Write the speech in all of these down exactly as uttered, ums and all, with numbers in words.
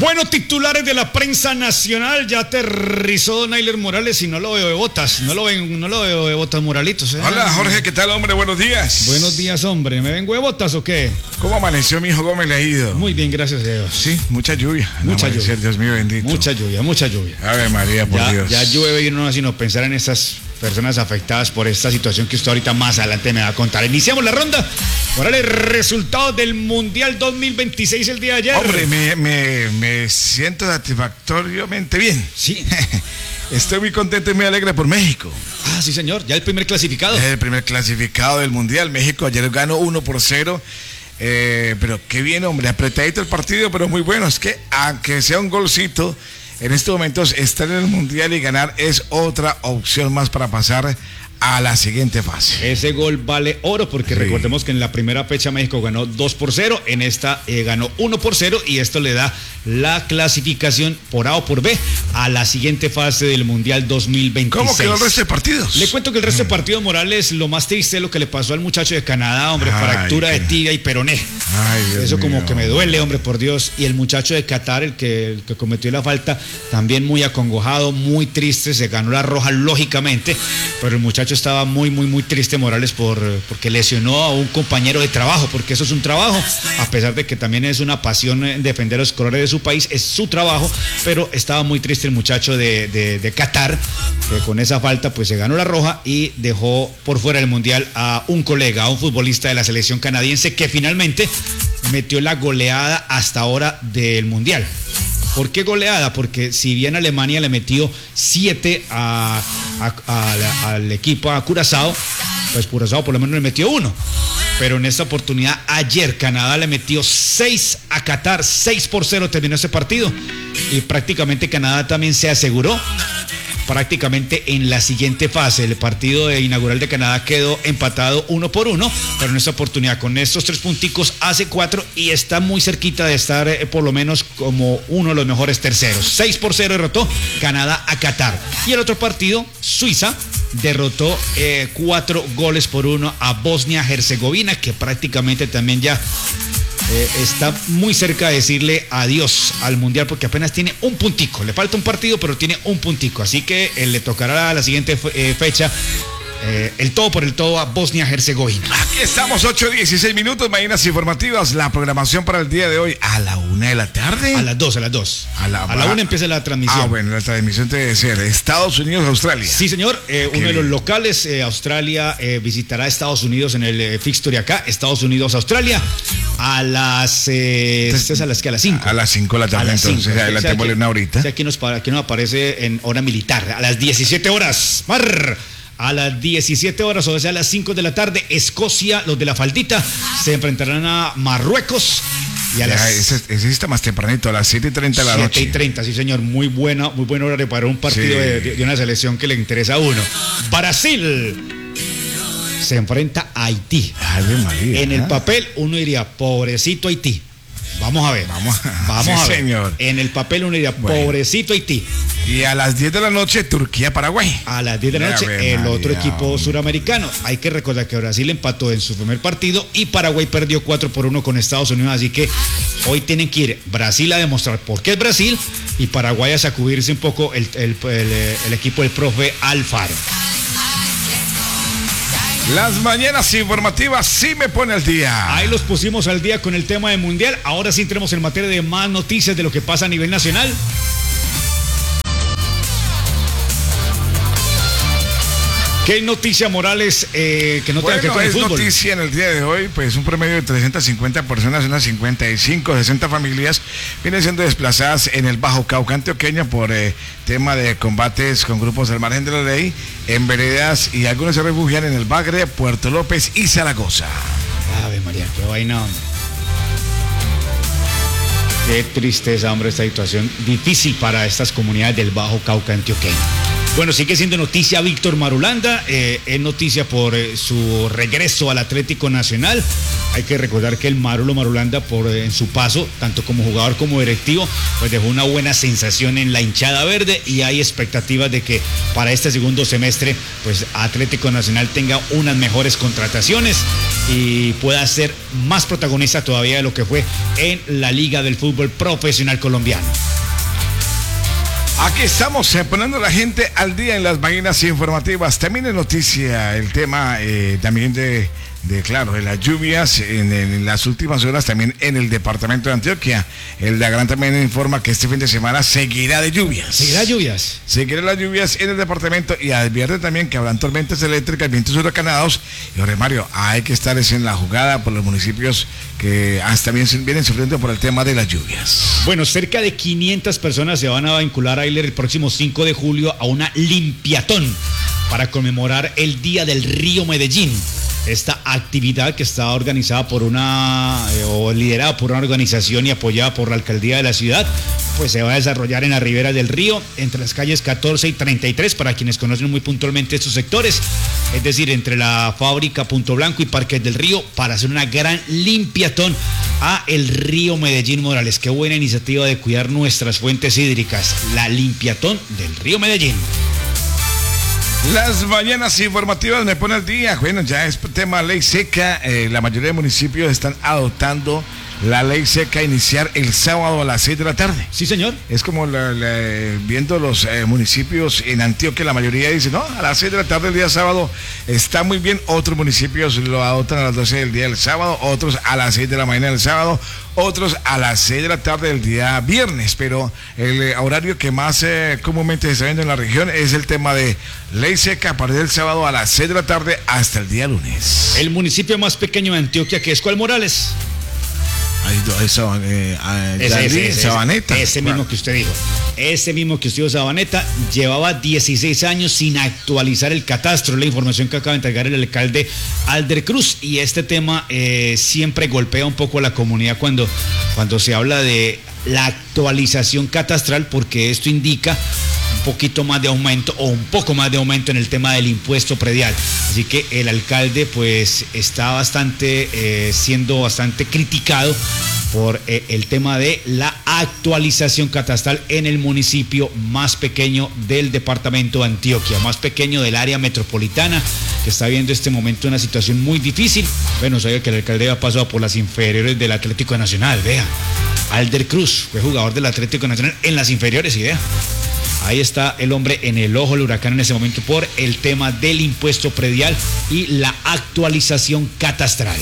Bueno, titulares de la prensa nacional. Ya aterrizó Nayler Morales y no lo veo de botas. No lo, ven, no lo veo de botas, Moralitos. ¿eh? Hola, Jorge, ¿qué tal, hombre? Buenos días. Buenos días, hombre. ¿Me vengo de botas o qué? ¿Cómo amaneció mi hijo Gómez Leído? Muy bien, gracias a Dios. Sí, mucha lluvia. Mucha no, lluvia. Dios mío bendito. Mucha lluvia, mucha lluvia. Ave María, por ya, Dios. Ya llueve y uno no hace sino pensar en estas personas afectadas por esta situación que usted ahorita más adelante me va a contar. Iniciamos la ronda. Ahora el resultado del Mundial dos mil veintiséis el día de ayer. Hombre, me, me, me siento satisfactoriamente bien. Sí. Estoy muy contento y muy alegre por México. Ah, sí, señor. Ya el primer clasificado. Es el primer clasificado del Mundial. México ayer ganó uno por cero. Eh, pero qué bien, hombre. Apretadito el partido, pero muy bueno. Es que aunque sea un golcito, en estos momentos estar en el Mundial y ganar es otra opción más para pasar a la siguiente fase. Ese gol vale oro porque sí. Recordemos que en la primera fecha México ganó dos por cero, en esta eh, ganó uno por cero y esto le da la clasificación por A o por B a la siguiente fase del Mundial dos mil veintiséis. ¿Cómo quedó el resto de partidos? Le cuento que el resto mm. de partidos, Morales, lo más triste es lo que le pasó al muchacho de Canadá, hombre, Ay, fractura qué... de tibia y peroné. Ay, Dios Eso mío. Como que me duele, hombre, por Dios. Y el muchacho de Qatar, el que, el que cometió la falta, también muy acongojado, muy triste, se ganó la roja lógicamente, pero el muchacho estaba muy, muy, muy triste, Morales, por, porque lesionó a un compañero de trabajo, porque eso es un trabajo, a pesar de que también es una pasión defender los colores de su país, es su trabajo, pero estaba muy triste el muchacho de, de, de Qatar, que con esa falta pues se ganó la roja y dejó por fuera del Mundial a un colega, a un futbolista de la selección canadiense que finalmente metió la goleada hasta ahora del Mundial. ¿Por qué goleada? Porque si bien Alemania le metió siete a, a, a, al equipo, a Curazao, pues Curazao por lo menos le metió uno. Pero en esta oportunidad, ayer Canadá le metió seis a Qatar, seis por cero terminó ese partido. Y prácticamente Canadá también se aseguró prácticamente en la siguiente fase. El partido inaugural de Canadá quedó empatado uno por uno, pero en esta oportunidad con estos tres punticos hace cuatro y está muy cerquita de estar eh, por lo menos como uno de los mejores terceros. seis por cero derrotó Canadá a Qatar. Y el otro partido, Suiza, derrotó eh, cuatro goles por uno a Bosnia-Herzegovina, que prácticamente también ya Eh, está muy cerca de decirle adiós al Mundial porque apenas tiene un puntico, le falta un partido pero tiene un puntico, así que eh, le tocará a la siguiente fe- eh, fecha eh, el todo por el todo a Bosnia-Herzegovina. Aquí estamos, ocho dieciséis minutos, mañanas informativas, la programación para el día de hoy a la una de la tarde. A las dos, a las dos. A la, a la una empieza la transmisión. Ah, bueno, la transmisión debe ser Estados Unidos, Australia. Sí, señor, eh, uno Qué de los bien. locales, eh, Australia, eh, visitará Estados Unidos en el eh, fixture acá, Estados Unidos, Australia, a las, eh, Entonces, a las que a las cinco. A las cinco de la tarde, entonces cinco. adelantémosle una horita. O sea, aquí nos, aquí nos aparece en hora militar, a las diecisiete horas. Mar. A las diecisiete horas, o sea, a las cinco de la tarde, Escocia, los de la faldita, se enfrentarán a Marruecos. Y a Ya, las ese, ese está más tempranito, a las siete y treinta de la noche. siete y treinta, sí, señor. Muy buena, muy buen horario para un partido Sí. de, de una selección que le interesa a uno. Brasil se enfrenta a Haití. Ave María. En el papel, uno diría, pobrecito Haití. Vamos a ver. Vamos, Vamos sí, a ver. señor. En el papel uno diría, Bueno. pobrecito Haití. Y a las diez de la noche, Turquía-Paraguay. A las diez de la noche, Ave el María, otro equipo hombre. suramericano. Hay que recordar que Brasil empató en su primer partido y Paraguay perdió cuatro por uno con Estados Unidos. Así que hoy tienen que ir Brasil a demostrar por qué es Brasil y Paraguay a sacudirse un poco el, el, el, el equipo del profe Alfaro. Las mañanas informativas sí me pone al día. Ahí los pusimos al día con el tema del Mundial. Ahora sí entremos en materia de más noticias de lo que pasa a nivel nacional. ¿Qué noticia, Morales, eh, que no tenga Bueno, que ver con el es fútbol? noticia en el día de hoy, pues un promedio de trescientas cincuenta personas, unas cincuenta y cinco, sesenta familias vienen siendo desplazadas en el Bajo Cauca antioqueño por eh, tema de combates con grupos al margen de la ley, en veredas, y algunos se refugian en el Bagre, Puerto López y Zaragoza. Ave María, qué vaina, hombre. Qué tristeza, hombre, esta situación difícil para estas comunidades del Bajo Cauca antioqueño. Bueno, sigue siendo noticia Víctor Marulanda, eh, es noticia por eh, su regreso al Atlético Nacional. Hay que recordar que el Marulo Marulanda, por en su paso, tanto como jugador como directivo, pues dejó una buena sensación en la hinchada verde y hay expectativas de que para este segundo semestre, pues Atlético Nacional tenga unas mejores contrataciones y pueda ser más protagonista todavía de lo que fue en la Liga del Fútbol Profesional Colombiano. Aquí estamos eh, poniendo a la gente al día en las máquinas informativas. También es noticia el tema eh, también de, de, claro, de las lluvias en, en las últimas horas también en el departamento de Antioquia. El Dagrán también informa que este fin de semana seguirá de lluvias. ¿Seguirá lluvias? Seguirá las lluvias en el departamento y advierte también que habrán tormentas eléctricas, vientos huracanados. Y Jorge Mario, hay que estar en la jugada por los municipios que hasta bien vienen sufriendo por el tema de las lluvias. Bueno, cerca de quinientas personas se van a vincular a Ailer el próximo cinco de julio a una limpiatón para conmemorar el Día del Río Medellín. Esta actividad que está organizada por una eh, o liderada por una organización y apoyada por la alcaldía de la ciudad, pues se va a desarrollar en la ribera del río, entre las calles catorce y treinta y tres, para quienes conocen muy puntualmente estos sectores, es decir, entre la fábrica Punto Blanco y Parques del Río, para hacer una gran limpiatón a el río Medellín Morales. Qué buena iniciativa de cuidar nuestras fuentes hídricas, la limpiatón del río Medellín. Las mañanas informativas me pone al día. Bueno, ya es tema ley seca. Eh, la mayoría de municipios están adoptando la ley seca a iniciar el sábado a las seis de la tarde. Sí, señor. Es como la, la, viendo los eh, municipios en Antioquia, la mayoría dice, no, a las seis de la tarde el día sábado está muy bien. Otros municipios lo adoptan a las doce del día del sábado, otros a las seis de la mañana del sábado, otros a las seis de la tarde del día viernes. Pero el eh, horario que más eh, comúnmente se está viendo en la región es el tema de ley seca a partir del sábado a las seis de la tarde hasta el día lunes. El municipio más pequeño de Antioquia, que es ¿cuál, Morales? Ahí, eso, eh, ese, Dalí, ese, ese, Sabaneta. Ese mismo bueno. que usted dijo. Ese mismo que usted dijo, Sabaneta, llevaba dieciséis años sin actualizar el catastro, la información que acaba de entregar el alcalde Alder Cruz. Y este tema eh, siempre golpea un poco a la comunidad cuando, cuando se habla de la actualización catastral, porque esto indica un poquito más de aumento o un poco más de aumento en el tema del impuesto predial. Así que el alcalde pues está bastante eh, siendo bastante criticado por eh, el tema de la actualización catastral en el municipio más pequeño del departamento de Antioquia, más pequeño del área metropolitana, que está viendo este momento una situación muy difícil. Bueno, sabía que el alcalde había pasado por las inferiores del Atlético Nacional, vea. Alder Cruz fue jugador del Atlético Nacional en las inferiores, y vea. Ahí está el hombre en el ojo del huracán en ese momento por el tema del impuesto predial y la actualización catastral.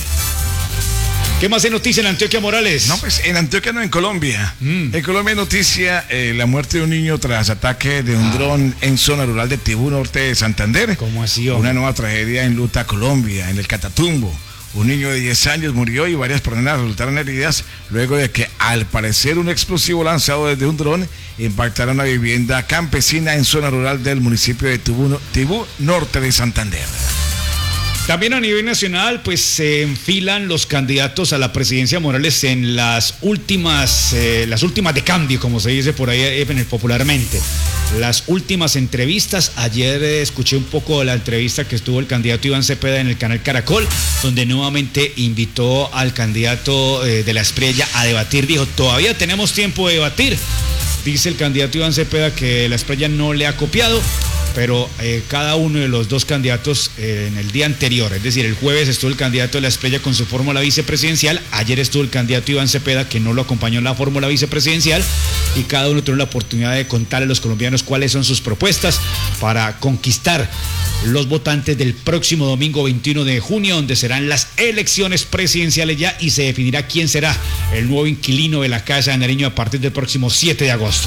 ¿Qué más hay noticia en Antioquia, Morales? No, pues en Antioquia no, en Colombia. Mm. En Colombia hay noticia eh, la muerte de un niño tras ataque de un ah. dron en zona rural de Tibú, norte de Santander. ¿Cómo así, hombre? Una nueva tragedia en Luta, Colombia, en el Catatumbo. Un niño de diez años murió y varias personas resultaron heridas luego de que, al parecer, un explosivo lanzado desde un dron impactara una vivienda campesina en zona rural del municipio de Tibú, Tibú, norte de Santander. También a nivel nacional, pues se enfilan los candidatos a la presidencia, Morales, en las últimas, eh, las últimas de cambio, como se dice por ahí eh, popularmente. Las últimas entrevistas. Ayer eh, escuché un poco de la entrevista que estuvo el candidato Iván Cepeda en el canal Caracol, donde nuevamente invitó al candidato eh, de la Espriella a debatir. Dijo, todavía tenemos tiempo de debatir. Dice el candidato Iván Cepeda que la Espriella no le ha copiado, pero eh, cada uno de los dos candidatos eh, en el día anterior, es decir, el jueves estuvo el candidato de la Espriella con su fórmula vicepresidencial, ayer estuvo el candidato Iván Cepeda, que no lo acompañó en la fórmula vicepresidencial, y cada uno tuvo la oportunidad de contarle a los colombianos cuáles son sus propuestas para conquistar los votantes del próximo domingo veintiuno de junio, donde serán las elecciones presidenciales ya y se definirá quién será el nuevo inquilino de la Casa de Nariño a partir del próximo siete de agosto.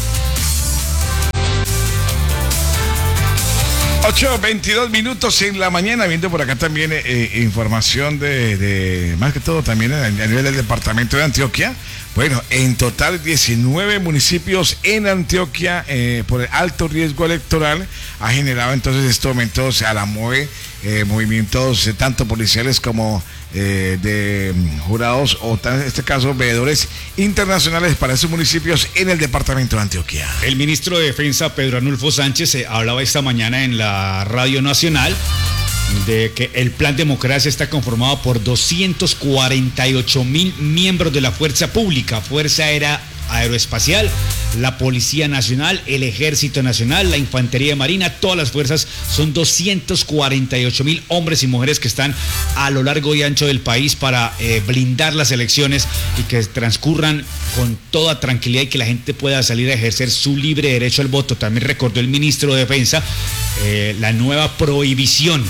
ocho veintidós minutos en la mañana, viendo por acá también eh, información de, de, más que todo también a, a nivel del departamento de Antioquia. Bueno, en total diecinueve municipios en Antioquia eh, por el alto riesgo electoral ha generado entonces estos momentos a la MOVE, eh, movimientos eh, tanto policiales como eh, de um, jurados o en este caso veedores internacionales para esos municipios en el departamento de Antioquia. El ministro de Defensa Pedro Arnulfo Sánchez eh, hablaba esta mañana en la Radio Nacional de que el Plan Democracia está conformado por doscientos cuarenta y ocho mil miembros de la fuerza pública, Fuerza Aérea Aeroespacial, la Policía Nacional, el Ejército Nacional, la Infantería Marina, todas las fuerzas. Son doscientos cuarenta y ocho mil hombres y mujeres que están a lo largo y ancho del país para eh, blindar las elecciones y que transcurran con toda tranquilidad y que la gente pueda salir a ejercer su libre derecho al voto. También recordó el ministro de Defensa eh, la nueva prohibición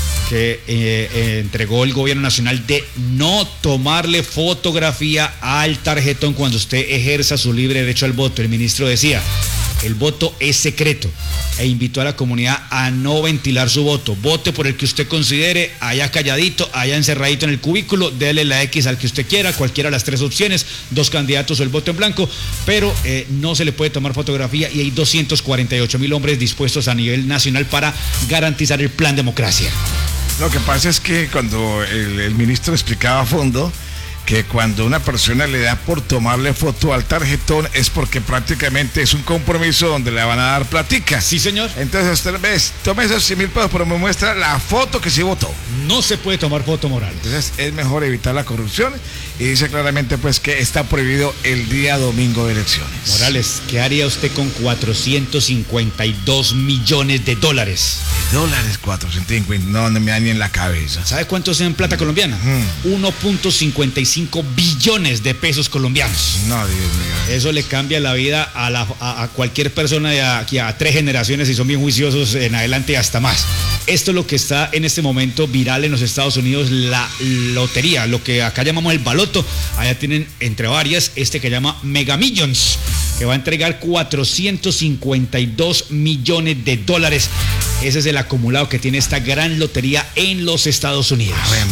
que eh, eh, entregó el gobierno nacional de no tomarle fotografía al tarjetón cuando usted ejerza su libre derecho al voto. El ministro decía, el voto es secreto, e invitó a la comunidad a no ventilar su voto. Vote por el que usted considere, allá calladito, allá encerradito en el cubículo, dele la X al que usted quiera, cualquiera de las tres opciones, dos candidatos o el voto en blanco, pero eh, no se le puede tomar fotografía, y hay doscientos cuarenta y ocho mil hombres dispuestos a nivel nacional para garantizar el Plan Democracia. Lo que pasa es que cuando el, el ministro explicaba a fondo que cuando una persona le da por tomarle foto al tarjetón es porque prácticamente es un compromiso donde le van a dar platica. Sí, señor. Entonces usted ves, tome esos cien mil pesos, pero me muestra la foto que sí votó. No se puede tomar foto, Morales. Entonces es mejor evitar la corrupción, y dice claramente pues que está prohibido el día domingo de elecciones. Morales, ¿qué haría usted con cuatrocientos cincuenta y dos millones de dólares? Dólares cuatrocientos cincuenta, no, no me da ni en la cabeza. ¿Sabe cuánto es en plata colombiana? Mm. uno punto cincuenta y cinco billones de pesos colombianos. No, Dios mío. Eso le cambia la vida a, la, a, a cualquier persona de aquí a tres generaciones, y son bien juiciosos en adelante, hasta más. Esto es lo que está en este momento viral en los Estados Unidos, la lotería, lo que acá llamamos el baloto. Allá tienen entre varias este que llama Mega Millions, que va a entregar cuatrocientos cincuenta y dos millones de dólares. Ese es el acumulado que tiene esta gran lotería en los Estados Unidos. Ave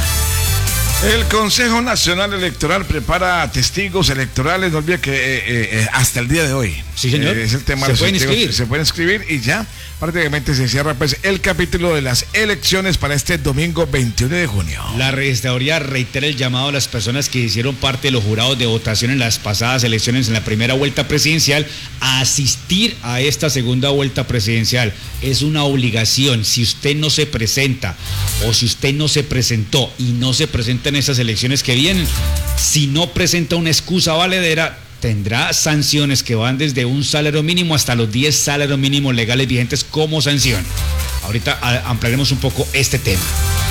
María. El Consejo Nacional Electoral prepara testigos electorales. No olvide que eh, eh, hasta el día de hoy. Sí, señor. Eh, es el tema se de los pueden testigos. inscribir. Se pueden inscribir y ya prácticamente se cierra pues el capítulo de las elecciones para este domingo veintiuno de junio. La registraduría reitera el llamado a las personas que hicieron parte de los jurados de votación en las pasadas elecciones en la primera vuelta presidencial a asistir a esta segunda vuelta presidencial. Es una obligación. Si usted no se presenta o si usted no se presentó y no se presenta en esas elecciones que vienen, si no presenta una excusa valedera, tendrá sanciones que van desde un salario mínimo hasta los diez salarios mínimos legales vigentes como sanción. Ahorita ampliaremos un poco este tema.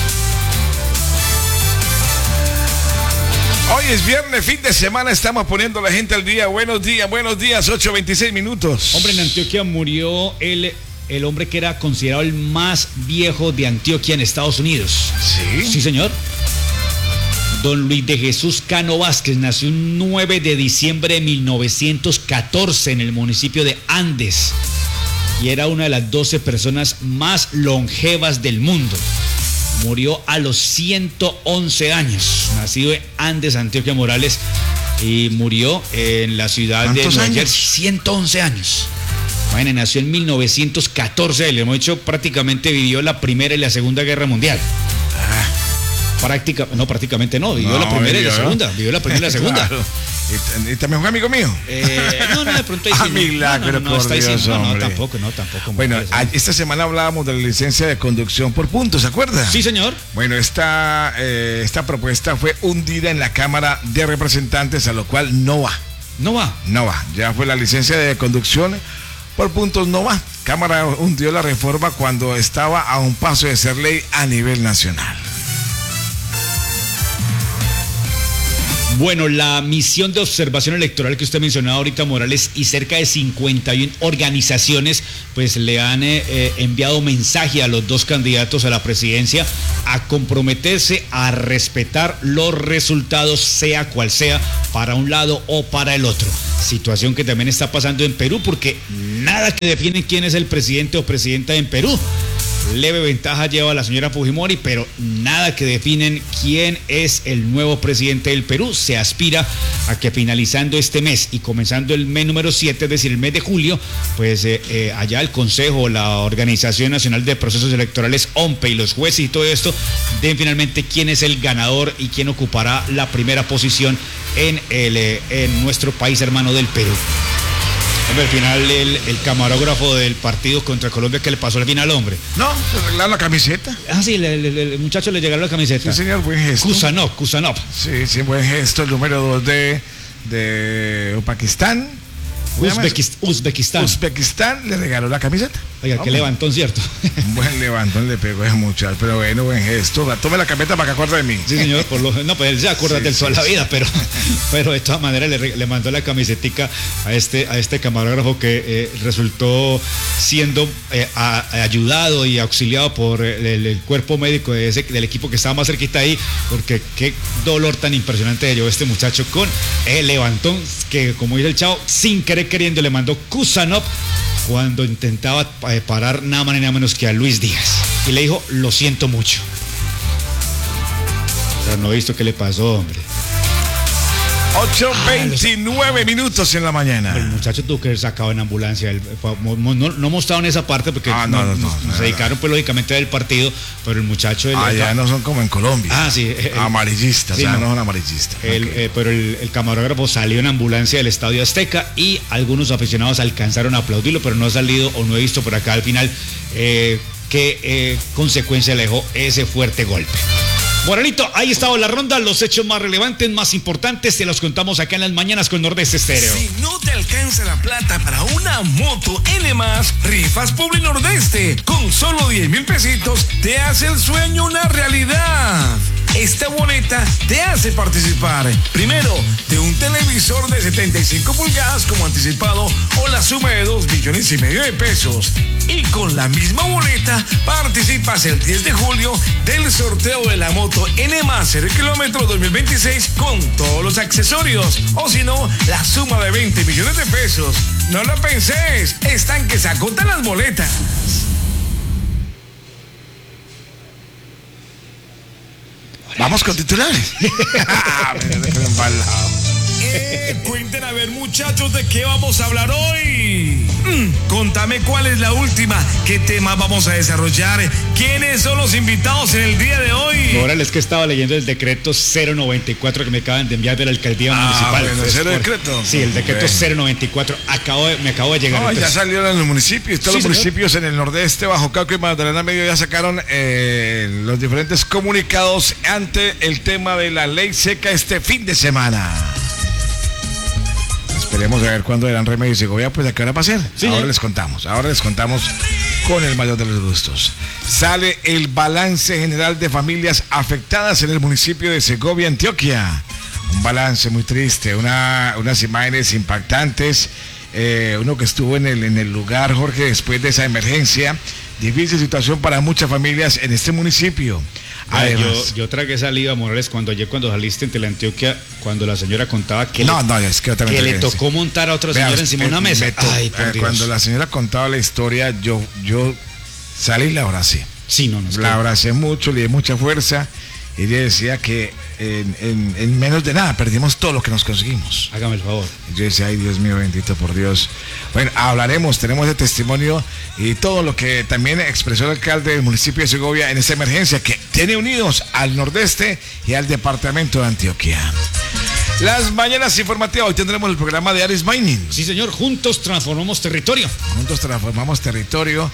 Hoy es viernes, fin de semana, estamos poniendo a la gente al día. Buenos días, buenos días, ocho veintiséis minutos. Hombre, en Antioquia murió el, el hombre que era considerado el más viejo de Antioquia en Estados Unidos. ¿Sí? Sí, señor. Don Luis de Jesús Cano Vázquez nació el nueve de diciembre de mil novecientos catorce en el municipio de Andes y era una de las doce personas más longevas del mundo. Murió a los ciento once años, nacido en Andes, Antioquia, Morales, y murió en la ciudad de Nueva Jersey. ciento once años. Bueno, nació en mil novecientos catorce, le hemos dicho, prácticamente vivió la Primera y la Segunda Guerra Mundial. Ah. Práctica, no, prácticamente no, vivió no, la primera vivió, y la segunda, ¿no? Vivió la primera y la segunda. Claro. ¿Y, ¿Y también fue amigo mío? Eh, no, no, de pronto ahí sí. Ah, milagro, no, no, no, por está Dios, diciendo, no, hombre. no, tampoco, no, tampoco. Bueno, a, esta semana hablábamos de la licencia de conducción por puntos, ¿se acuerda? Sí, señor. Bueno, esta, eh, esta propuesta fue hundida en la Cámara de Representantes, a lo cual no va. ¿No va? No va, ya fue la licencia de conducción por puntos, no va. Cámara hundió la reforma cuando estaba a un paso de ser ley a nivel nacional. Bueno, la misión de observación electoral que usted mencionaba ahorita, Morales, y cerca de cincuenta y una organizaciones, pues le han eh, enviado mensaje a los dos candidatos a la presidencia a comprometerse a respetar los resultados, sea cual sea, para un lado o para el otro. Situación que también está pasando en Perú, porque nada que define quién es el presidente o presidenta en Perú. Leve ventaja lleva la señora Fujimori, pero nada que definen quién es el nuevo presidente del Perú. Se aspira a que finalizando este mes y comenzando el mes número siete, es decir, el mes de julio, pues eh, eh, allá el Consejo, la Organización Nacional de Procesos Electorales, O M P E, y los jueces y todo esto, den finalmente quién es el ganador y quién ocupará la primera posición en, el, eh, en nuestro país hermano del Perú. Hombre, al final el, el camarógrafo del partido contra Colombia, ¿qué le pasó al final, hombre? No, le arreglaron la camiseta. Ah, sí, le, le, le, el muchacho le llegaron la camiseta. Sí, señor, buen gesto. Kusanov, Kusanov. Sí, sí, buen gesto. El número dos de, de Pakistán. Uzbekist, Uzbekistán. Uzbekistán le regaló la camiseta. Oiga, qué levantón, ¿cierto? Un buen levantón le pegó a ese muchacho, pero bueno, buen gesto. Tome la camiseta para que acuerde de mí. Sí, señor, por lo, no, pues él se acuerda sí, de sí, toda sí. la vida, pero, pero de todas maneras le, le mandó la camisetica a este, a este camarógrafo que eh, resultó siendo eh, a, ayudado y auxiliado por el, el cuerpo médico de ese, del equipo que estaba más cerquita ahí, porque qué dolor tan impresionante llevó este muchacho con el levantón que, como dice el chavo, sin querer queriendo le mandó Kusanov cuando intentaba parar nada más ni nada menos que a Luis Díaz y le dijo, lo siento mucho, pero no he visto qué le pasó, hombre. ocho veintinueve ah, minutos en la mañana. El muchacho tuvo que haber sacado en ambulancia. El, no, no, no mostraron esa parte porque ah, no, no, no, nos, no, nos no, dedicaron no. pues lógicamente del partido, pero el muchacho... El, ah, ya no son como en Colombia. Ah, sí. El, amarillistas, sí, ya no, no son amarillistas. El, okay. eh, pero el, el camarógrafo salió en ambulancia del Estadio Azteca y algunos aficionados alcanzaron a aplaudirlo, pero no ha salido o no he visto por acá al final eh, qué eh, consecuencia le dejó ese fuerte golpe. Moralito, ahí estaba la ronda, los hechos más relevantes, más importantes, te los contamos acá en las mañanas con Nordeste Estéreo. Si no te alcanza la plata para una moto N más, Rifas Publi Nordeste, con solo diez mil pesitos, te hace el sueño una realidad. Esta boleta te hace participar, primero, de un televisor de setenta y cinco pulgadas como anticipado o la suma de dos millones y medio de pesos. Y con la misma boleta participas el diez de julio del sorteo de la moto N más cero kilómetros dos mil veintiséis con todos los accesorios. O si no, la suma de veinte millones de pesos. No lo penses, están que se agotan las boletas. Vamos con titulares. eh, cuenten a ver, muchachos, ¿de qué vamos a hablar hoy? Mm, contame cuál es la última, qué tema vamos a desarrollar, quiénes son los invitados en el día de hoy. Ahora es que estaba leyendo el decreto cero noventa y cuatro que me acaban de enviar de la alcaldía ah, municipal. Bueno, pues, ¿cero decreto? Sí, el decreto okay. cero noventa y cuatro acabo de, me acabo de llegar. No, entonces. Ya salieron en los municipios, todos sí, los municipios señor. En el nordeste, Bajo Cauca y Magdalena Medio ya sacaron eh, los diferentes comunicados ante el tema de la ley seca este fin de semana. Esperemos a ver cuándo eran Remedio y Segovia, pues a qué hora va a ser. Sí, ahora ¿eh? les contamos, ahora les contamos con el mayor de los gustos. Sale el balance general de familias afectadas en el municipio de Segovia, Antioquia. Un balance muy triste, una, unas imágenes impactantes. Eh, uno que estuvo en el, en el lugar, Jorge, después de esa emergencia. Difícil situación para muchas familias en este municipio. Además, yo, yo tragué saliva, Morales, cuando ayer cuando saliste en Teleantioquia, cuando la señora contaba que, no, le, no, es que, que le tocó montar a otra señora Veas, encima de una mesa. To, Ay, por eh, Dios. Cuando la señora contaba la historia, yo, yo salí y la abracé. Sí, no, no. La abracé mucho, le di mucha fuerza. Y ella decía que en, en, en menos de nada perdimos todo lo que nos conseguimos. Hágame el favor. Y yo decía, ay Dios mío, bendito por Dios. Bueno, hablaremos, tenemos el testimonio y todo lo que también expresó el alcalde del municipio de Segovia en esta emergencia que tiene unidos al nordeste y al departamento de Antioquia. Las mañanas informativas, hoy tendremos el programa de Aris Mining. Sí, señor, juntos transformamos territorio. Juntos transformamos territorio.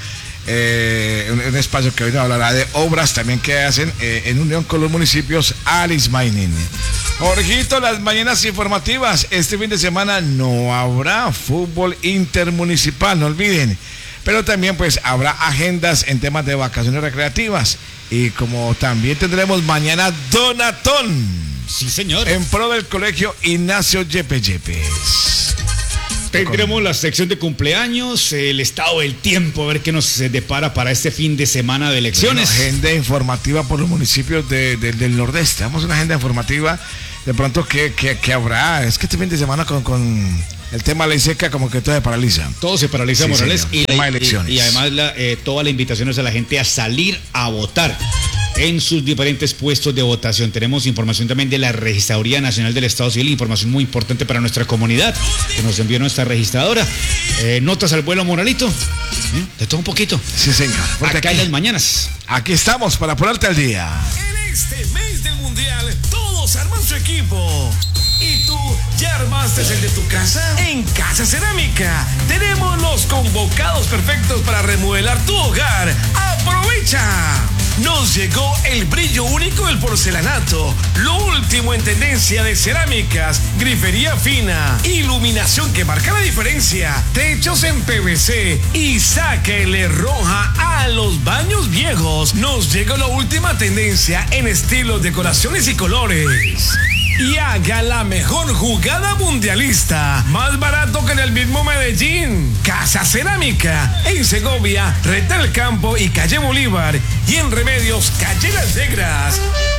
Eh, un, un espacio que hoy nos hablará de obras también que hacen eh, en unión con los municipios Aris Mining. Jorgito, las mañanas informativas. Este fin de semana no habrá fútbol intermunicipal, no olviden. Pero también pues habrá agendas en temas de vacaciones recreativas. Y como también tendremos mañana Donatón. Sí, señor. En pro del colegio Ignacio Yepes Yepes. Tendremos la sección de cumpleaños, el estado del tiempo, a ver qué nos depara para este fin de semana de elecciones. Bueno, agenda informativa por los municipios de, de, del nordeste. Vamos a una agenda informativa. De pronto, ¿qué, qué, qué habrá? Es que este fin de semana con, con el tema ley seca, como que todo se paraliza. Todo se paraliza, sí, Morales. Y, la, elecciones. y, y además, la, eh, toda la invitación es a la gente a salir a votar en sus diferentes puestos de votación. Tenemos información también de la Registraduría Nacional del Estado Civil, información muy importante para nuestra comunidad, que nos envió nuestra registradora. Eh, notas al vuelo, Moralito. ¿Eh? De todo un poquito. Sí, señor. Porque acá en las mañanas. Aquí estamos para ponerte al día. En este mes del Mundial, todos arman su equipo. ¿Y tú ya armaste el de tu casa? En Casa Cerámica tenemos los convocados perfectos para remodelar tu hogar. ¡Aprovecha! Nos llegó el brillo único del porcelanato, lo último en tendencia de cerámicas, grifería fina, iluminación que marca la diferencia, techos en P V C y sáquele roja a los baños viejos. Nos llegó la última tendencia en estilos, decoraciones y colores. Y haga la mejor jugada mundialista, más barato que en el mismo Medellín. Casa Cerámica, en Segovia, Reta del Campo y Calle Bolívar. Y en Remedios, Calle Las Negras.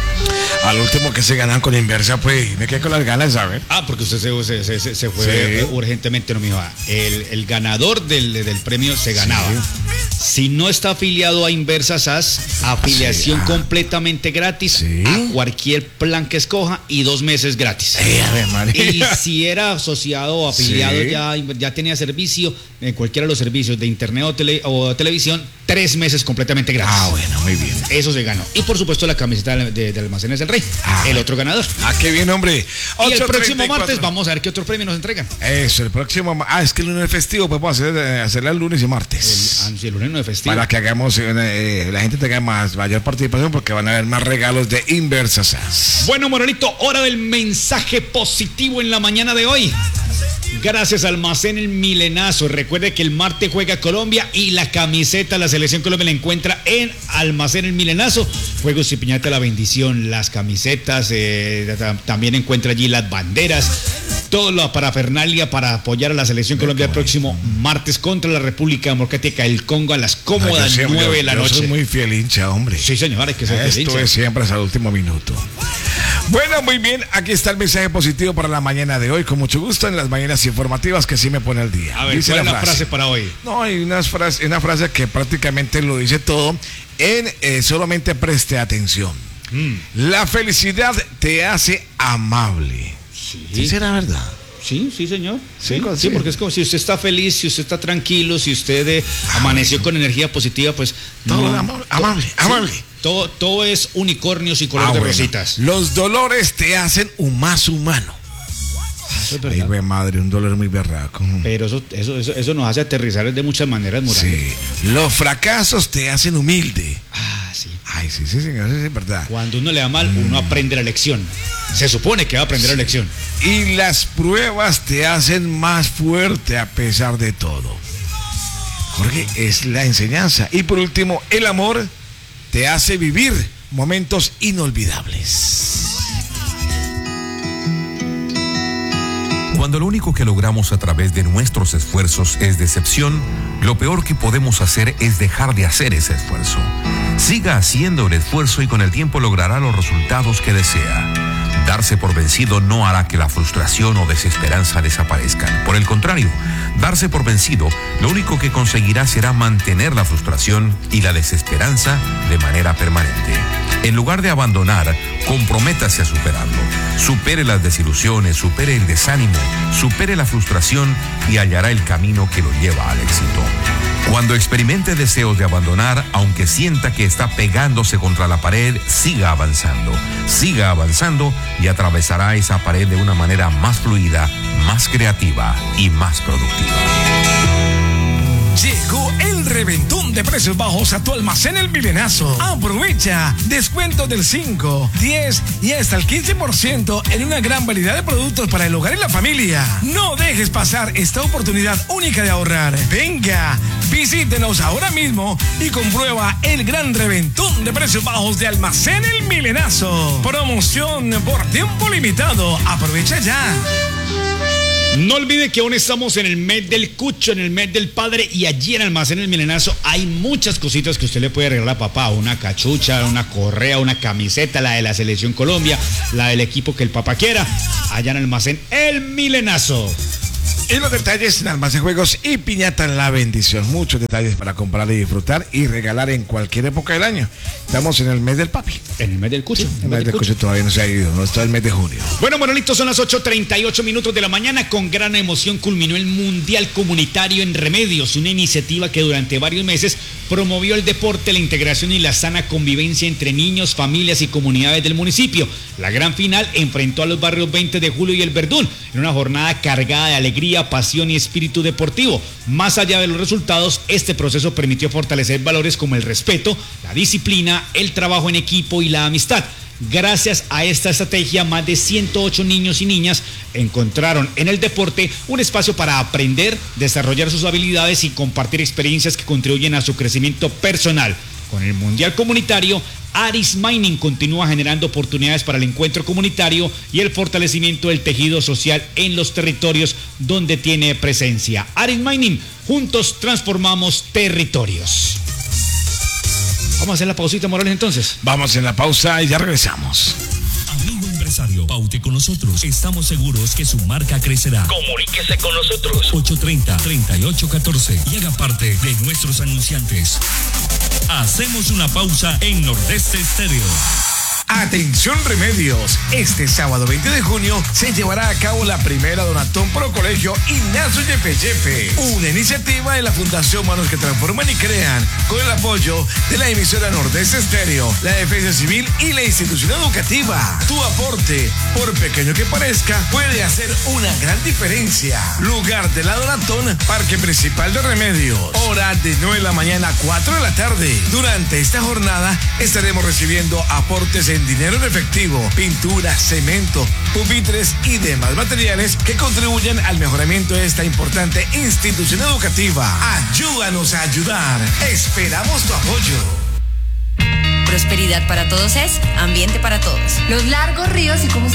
Al último que se ganan con Inversa, pues me quedé con las ganas, ¿sabes? Ah, porque usted se, se, se, se fue sí. urgentemente, no, mijo. El, el ganador del, del premio se ganaba. Sí. Si no está afiliado a Inversa S A S, afiliación sí, ah. completamente gratis sí. a cualquier plan que escoja y dos meses gratis. Eh, a ver, y si era asociado o afiliado, sí. ya, ya tenía servicio en cualquiera de los servicios de internet o, tele, o televisión, tres meses completamente gratis. Ah, bueno, muy bien. Eso se ganó. Y por supuesto la camiseta de, de, de Almacenes del Rey, ah, el otro ganador. Ah, qué bien, hombre. Y el próximo martes vamos a ver qué otro premio nos entregan. Eso, el próximo. Ah, es que el lunes es festivo, pues vamos a hacer, hacerla el lunes y martes. El, ah, sí, el lunes no es festivo. Para que hagamos, eh, la gente tenga más mayor participación, porque van a haber más regalos de Inversa S A S. Bueno, Moralito, hora del mensaje positivo en la mañana de hoy. Gracias a Almacén El Milenazo. Recuerde que el martes juega Colombia y la camiseta, la selección Colombia la encuentra en Almacén El Milenazo. Juegos y piñata la bendición, las camisetas, eh, también encuentra allí las banderas, todo lo parafernalia para apoyar a la selección Colombia el próximo martes contra la República Democrática del Congo a las cómodas no, nueve de la yo noche. Soy muy fiel hincha, hombre. Sí, señor, hay que ser Esto hincha. Es siempre hasta el último minuto. Bueno, muy bien, aquí está el mensaje positivo para la mañana de hoy, con mucho gusto en las mañanas informativas que sí me pone al día. A ver, dice ¿cuál la es la frase. frase para hoy? No, hay una frase, una frase que prácticamente lo dice todo, en eh, solamente preste atención. Mm. La felicidad te hace amable. Sí. ¿Sí será verdad? Sí, sí, señor. Sí, sí, sí, porque es como si usted está feliz, si usted está tranquilo, si usted eh, amaneció con energía positiva, pues... Todo no, amable, amable, sí, amable. Todo, todo es unicornios y color ah, de bueno. rositas. Los dolores te hacen un más humano. Eso es Ay, güey, madre, un dolor muy berraco. Pero eso, eso, eso, eso nos hace aterrizar de muchas maneras, Morales. Sí. Los fracasos te hacen humilde. Ah, sí. Ay, sí, sí, señor, eso es verdad. Cuando uno le da mal, uno mm. aprende la lección. Se supone que va a aprender sí. la lección. Y las pruebas te hacen más fuerte a pesar de todo. Jorge, es la enseñanza. Y por último, el amor te hace vivir momentos inolvidables. Cuando lo único que logramos a través de nuestros esfuerzos es decepción, lo peor que podemos hacer es dejar de hacer ese esfuerzo. Siga haciendo el esfuerzo y con el tiempo logrará los resultados que desea. Darse por vencido no hará que la frustración o desesperanza desaparezcan. Por el contrario, darse por vencido, lo único que conseguirá será mantener la frustración y la desesperanza de manera permanente. En lugar de abandonar, comprométase a superarlo. Supere las desilusiones, supere el desánimo, supere la frustración y hallará el camino que lo lleva al éxito. Cuando experimente deseos de abandonar, aunque sienta que está pegándose contra la pared, siga avanzando, siga avanzando y atravesará esa pared de una manera más fluida, más creativa y más productiva. Llegó el reventón de precios bajos a tu Almacén El Milenazo. Aprovecha descuentos del cinco, diez y hasta el quince por ciento en una gran variedad de productos para el hogar y la familia. No dejes pasar esta oportunidad única de ahorrar. Venga, visítenos ahora mismo y comprueba el gran reventón de precios bajos de Almacén El Milenazo. Promoción por tiempo limitado. Aprovecha ya. No olvide que aún estamos en el mes del cucho, en el mes del padre, y allí en Almacén El Milenazo hay muchas cositas que usted le puede regalar a papá. Una cachucha, una correa, una camiseta, la de la Selección Colombia, la del equipo que el papá quiera. Allá en Almacén El Milenazo. Y los detalles en Almacén Juegos y Piñata La Bendición. Muchos detalles para comprar y disfrutar y regalar en cualquier época del año. Estamos en el mes del papi. En el mes del cucho. El mes del cucho todavía no se ha ido, no está el mes de junio. Bueno, Manolito, son las ocho treinta y ocho minutos de la mañana. Con gran emoción culminó el Mundial Comunitario en Remedios, una iniciativa que durante varios meses promovió el deporte, la integración y la sana convivencia entre niños, familias y comunidades del municipio. La gran final enfrentó a los barrios veinte de Julio y El Verdún en una jornada cargada de alegría, pasión y espíritu deportivo. Más allá de los resultados, este proceso permitió fortalecer valores como el respeto, la disciplina, el trabajo en equipo y la amistad. Gracias a esta estrategia, más de ciento ocho niños y niñas encontraron en el deporte un espacio para aprender, desarrollar sus habilidades y compartir experiencias que contribuyen a su crecimiento personal. Con el Mundial Comunitario, Aris Mining continúa generando oportunidades para el encuentro comunitario y el fortalecimiento del tejido social en los territorios donde tiene presencia. Aris Mining, juntos transformamos territorios. Vamos a hacer la pausita, Morales, entonces. Vamos en la pausa y ya regresamos. Amigo empresario, paute con nosotros. Estamos seguros que su marca crecerá. Comuníquese con nosotros. ocho treinta, treinta y ocho catorce y haga parte de nuestros anunciantes. Hacemos una pausa en Nordeste Estéreo. Atención Remedios, este sábado veinte de junio se llevará a cabo la primera Donatón Pro Colegio Ignacio Yepe Yepe, una iniciativa de la Fundación Manos que Transforman y Crean, con el apoyo de la emisora Nordeste Estéreo, la Defensa Civil y la institución educativa. Tu aporte, por pequeño que parezca, puede hacer una gran diferencia. Lugar de la Donatón, Parque Principal de Remedios, hora de nueve de la mañana a cuatro de la tarde. Durante esta jornada estaremos recibiendo aportes en dinero en efectivo, pintura, cemento, pupitres y demás materiales que contribuyan al mejoramiento de esta importante institución educativa. Ayúdanos a ayudar. Esperamos tu apoyo. Prosperidad para todos es ambiente para todos. Los largos ríos y cómo se